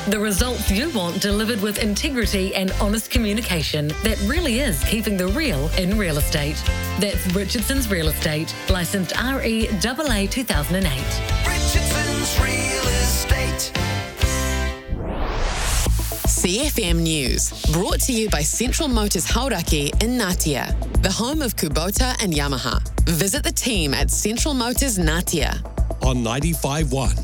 The results you want delivered with integrity and honest communication that really is keeping the real in real estate. That's Richardson's Real Estate, licensed REAA 2008. Richardson's Real Estate. CFM News, brought to you by Central Motors Hauraki in Ngatea, the home of Kubota and Yamaha. Visit the team at Central Motors Ngatea. On 95.1,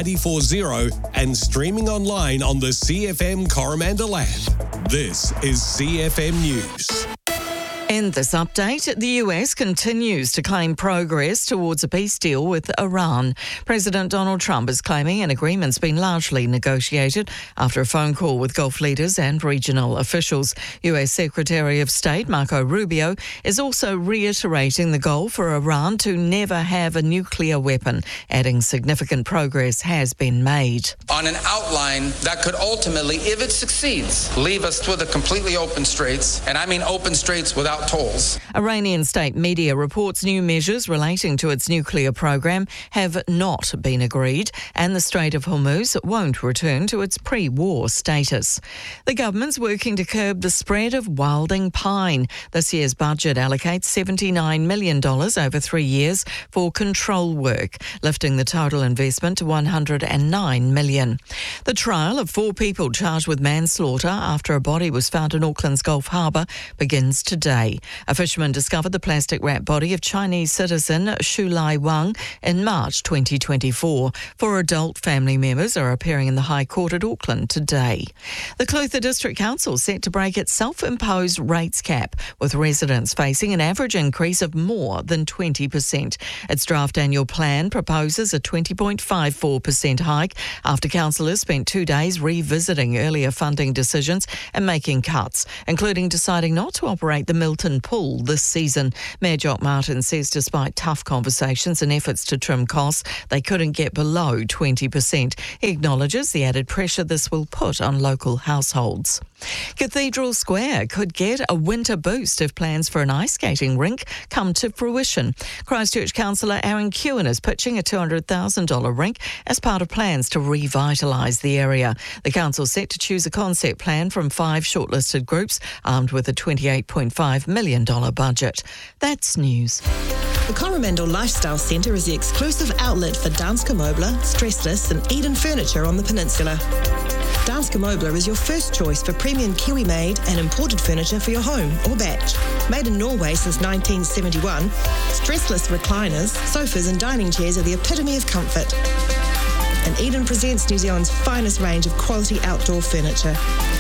94.0 and streaming online on the CFM Coromandel app. This is CFM News. In this update, the US continues to claim progress towards a peace deal with Iran. President Donald Trump is claiming an agreement's been largely negotiated after a phone call with Gulf leaders and regional officials. US Secretary of State Marco Rubio is also reiterating the goal for Iran to never have a nuclear weapon, adding significant progress has been made. On an outline that could ultimately, if it succeeds, leave us with a completely open straits, and I mean open straits without tolls. Iranian state media reports new measures relating to its nuclear program have not been agreed, and the Strait of Hormuz won't return to its pre-war status. The government's working to curb the spread of wilding pine. This year's budget allocates $79 million over 3 years for control work, lifting the total investment to $109 million. The trial of 4 people charged with manslaughter after a body was found in Auckland's Gulf Harbour begins today. A fisherman discovered the plastic-wrapped body of Chinese citizen Shu Lai Wang in March 2024. 4 adult family members are appearing in the High Court at Auckland today. The Clutha District Council set to break its self-imposed rates cap, with residents facing an average increase of more than 20%. Its draft annual plan proposes a 20.54% hike after councillors spent 2 days revisiting earlier funding decisions and making cuts, including deciding not to operate the Milton Pool this season. Mayor Jock Martin says despite tough conversations and efforts to trim costs, they couldn't get below 20%. He acknowledges the added pressure this will put on local households. Cathedral Square could get a winter boost if plans for an ice skating rink come to fruition. Christchurch councillor Aaron Kewen is pitching a $200,000 rink as part of plans to revitalise the area. The council set to choose a concept plan from 5 shortlisted groups, armed with a $28.5 million budget. That's news. The Coromandel Lifestyle Centre is the exclusive outlet for Danske Møbler, Stressless and Eden Furniture on the peninsula. Danske Møbler is your first choice for premium Kiwi-made and imported furniture for your home or batch. Made in Norway since 1971, stressless recliners, sofas and dining chairs are the epitome of comfort. And Eden presents New Zealand's finest range of quality outdoor furniture.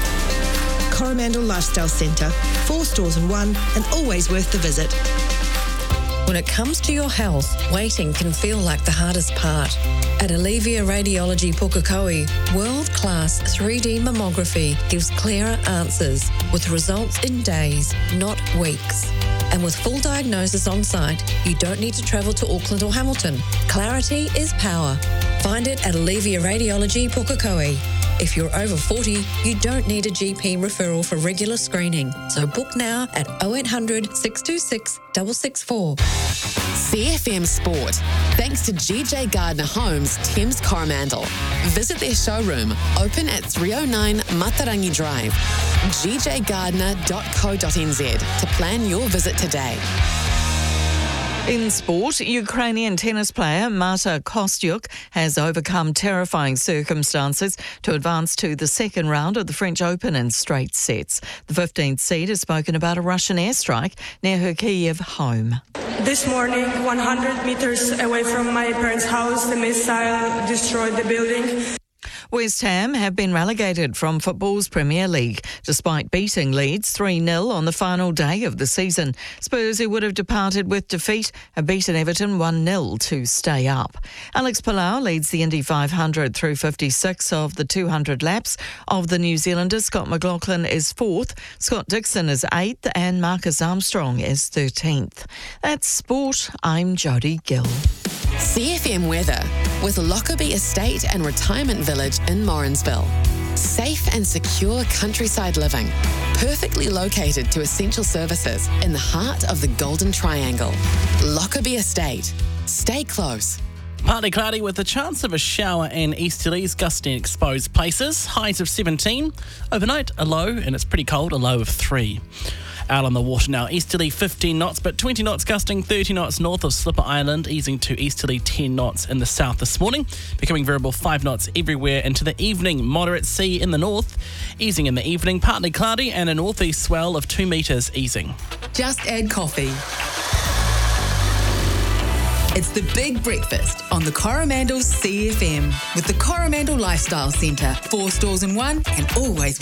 Coromandel Lifestyle Centre, 4 stores in 1 and always worth the visit. When it comes to your health, waiting can feel like the hardest part. At Alivia Radiology Pukekohe, world-class 3D mammography gives clearer answers with results in days, not weeks. And with full diagnosis on site, you don't need to travel to Auckland or Hamilton. Clarity is power. Find it at Alivia Radiology Pukekohe. If you're over 40, you don't need a GP referral for regular screening. So book now at 0800 626 664. CFM Sport, thanks to GJ Gardner Homes, Thames Coromandel. Visit their showroom, open at 309 Matarangi Drive, gjgardner.co.nz to plan your visit today. In sport, Ukrainian tennis player Marta Kostyuk has overcome terrifying circumstances to advance to the second round of the French Open in straight sets. The 15th seed has spoken about a Russian airstrike near her Kyiv home. This morning, 100 meters away from my parents' house, the missile destroyed the building. West Ham have been relegated from football's Premier League, despite beating Leeds 3-0 on the final day of the season. Spurs, who would have departed with defeat, have beaten Everton 1-0 to stay up. Alex Palau leads the Indy 500 through 56 of the 200 laps. Of the New Zealanders, Scott McLaughlin is 4th, Scott Dixon is 8th and Marcus Armstrong is 13th. That's sport. I'm Jodie Gill. CFM weather with Lockerbie Estate and Retirement Village in Morrinsville. Safe and secure countryside living, perfectly located to essential services in the heart of the Golden Triangle. Lockerbie Estate. Stay close. Partly cloudy with a chance of a shower and easterlies gusting exposed places. Highs of 17. Overnight, a low, and it's pretty cold, a low of 3. Out on the water now, easterly 15 knots, but 20 knots gusting, 30 knots north of Slipper Island, easing to easterly 10 knots in the south this morning, becoming variable 5 knots everywhere into the evening. Moderate sea in the north, easing in the evening, partly cloudy, and a northeast swell of 2 metres easing. Just add coffee. It's the Big Breakfast on the Coromandel CFM with the Coromandel Lifestyle Centre. 4 stores in one and always